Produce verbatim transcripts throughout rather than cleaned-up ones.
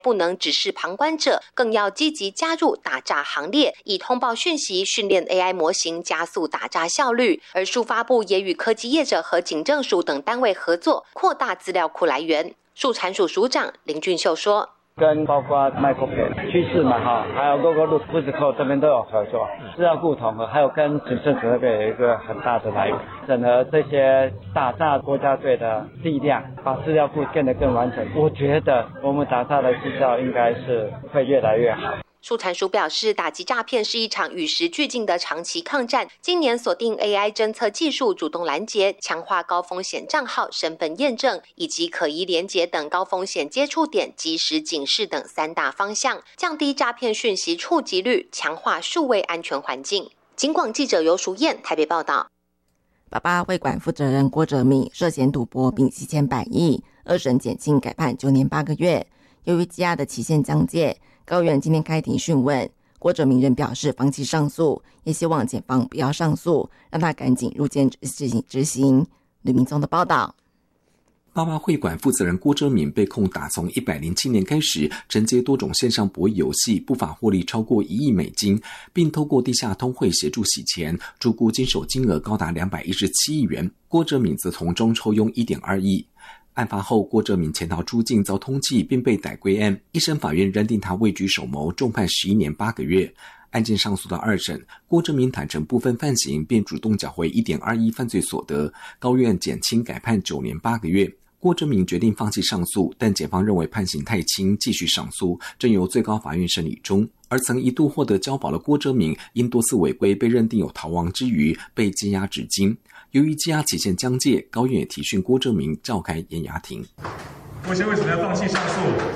不能只是旁观者，更要积极加入打诈行列，以通报讯息训练 A I 模型，加速打诈效率。而数发部也与科技业者和警政署等单位合作，扩大资料库来源。数产署署长林俊秀说。 跟包括 Micropen 趋势嘛哈，还有 Google Look、Physical 这边都有合作，资料库统合，还有跟警政署那边有一个很大的来源，整合这些打诈国家队的力量，把资料库变得更完整。我觉得我们打诈的绩效应该是会越来越好。 数产署表示，打击诈骗是一场与时俱进的长期抗战。今年锁定 A I 侦测技术，主动拦截、强化高风险账号身份验证以及可疑连结等高风险接触点及时警示等三大方向，降低诈骗讯息触及率，强化数位安全环境。警广记者游淑燕台北报道。 八八会馆负责人郭哲敏涉嫌赌博并吸千百亿，二审减轻改判九年八个月。由于羁押的期限将届，高院今天开庭讯问，郭哲明仍表示放弃上诉，也希望检方不要上诉，让他赶紧入监执行执行。吕明宗的报道。 八八会馆负责人郭哲敏被控打从一百零七年开始承接多种线上博弈游戏，不法获利超过一亿美金，并透过地下通汇协助洗钱，注估经手金额高达两百一十七亿元。郭哲敏则从中抽佣 一点二亿。案发后，郭哲敏潜逃出境遭通缉，并被逮归案。一审法院认定他畏居首谋，重判十一年八个月。案件上诉到二审，郭哲敏坦承部分犯行，并主动缴回 一点二亿犯罪所得。高院减轻改判九年八个月。郭哲敏决定放弃上诉，但检方认为判刑太轻，继续上诉，正由最高法院审理中。而曾一度获得交保的郭哲敏，因多次违规被认定有逃亡之余，被羁押至今。由于羁押期限将届，高院也提讯郭哲明召开延押庭。 郭先为什么要放弃上诉？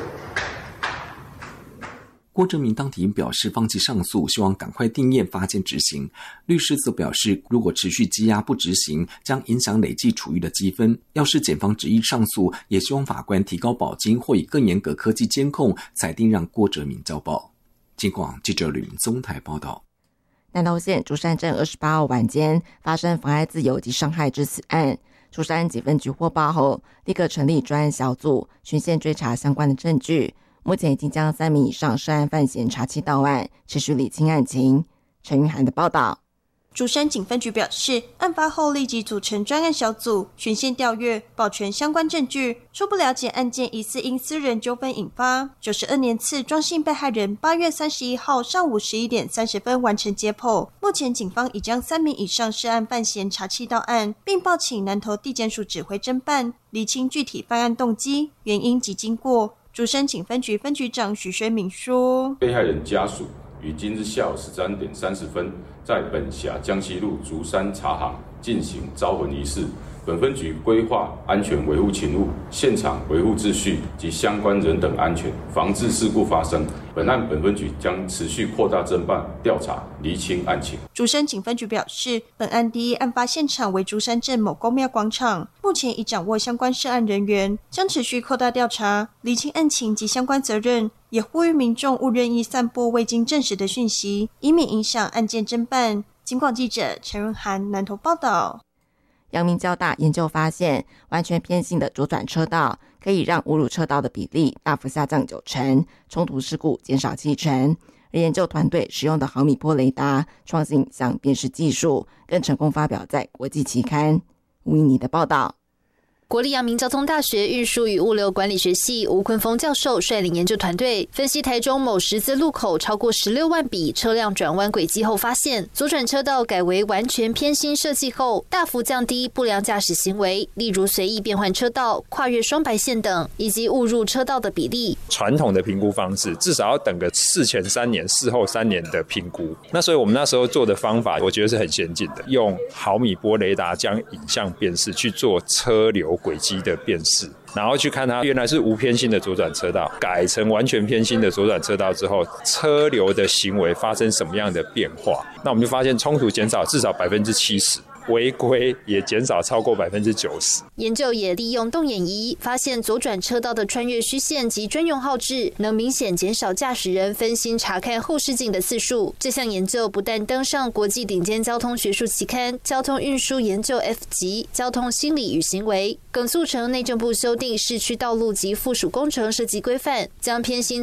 郭哲明当庭表示放弃上诉，希望赶快定验发件执行。律师则表示，如果持续羁押不执行，将影响累计处遇的积分。要是检方执意上诉，也希望法官提高保金或以更严格科技监控，裁定让郭哲明交保。警广记者吕明宗台报道。 南投县竹山镇二十八号晚间发生妨碍自由及伤害致死案，竹山警分局获报后，立刻成立专案小组，循线追查相关的证据。目前已经将三名以上涉案犯嫌查缉到案，持续理清案情。陈云涵的报道。 竹山警分局表示，案发后立即组成专案小组，循线调阅，保全相关证据。初步了解，案件疑似因私人纠纷引发。九十二年次庄姓被害人八月三十一号上午十一点三十分完成解剖。目前警方已将三名以上涉案犯嫌查缉到案，并报请南投地检署指挥侦办，厘清具体犯案动机、原因及经过。竹山警分局分局长许宣明说， 被害人家属于今日下午十三点三十分，在本辖江西路竹山茶行进行招魂仪式。本分局规划安全维护勤务、现场维护秩序及相关人等安全，防治事故发生。本案本分局将持续扩大侦办调查，厘清案情。 竹山警分局表示，本案第一案发现场为竹山镇某公庙广场，目前已掌握相关涉案人员，将持续扩大调查，厘清案情及相关责任。也呼吁民众勿任意散播未经证实的讯息，以免影响案件侦办。警广记者陈润涵南投报道。 阳明交大研究发现，完全偏心的左转车道可以让误入车道的比例大幅下降九成，冲突事故减少七成。而研究团队使用的毫米波雷达创新影像辨识技术，更成功发表在国际期刊。吴依妮的报道。 国立阳明交通大学运输与物流管理学系吴坤峰教授率领研究团队分析台中某十字路口超过十六万笔车辆转弯轨迹后，发现左转车道改为完全偏心设计后，大幅降低不良驾驶行为，例如随意变换车道、跨越双白线等，以及误入车道的比例。 传统的评估方式至少要等个事前三年、事后三年的评估。那所以我们那时候做的方法，我觉得是很先进的，用毫米波雷达将影像辨识去做车流轨迹的辨识，然后去看它原来是无偏心的左转车道，改成完全偏心的左转车道之后，车流的行为发生什么样的变化？那我们就发现冲突减少至少百分之七十。违规也减少超过百分之九十。 研究也利用动眼仪发现，左转车道的穿越虚线及专用号志，能明显减少驾驶人分心查看后视镜的次数。这项研究不但登上国际顶尖交通学术期刊《交通运输研究 F 级》交通心理与行为，更促成内政部修订市区道路及附属工程设计规范，将偏心